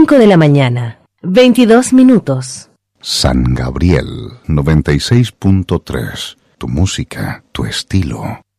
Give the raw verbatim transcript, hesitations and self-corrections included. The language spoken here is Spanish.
cinco de la mañana, veintidós minutos. San Gabriel noventa y seis punto tres. Tu música, tu estilo.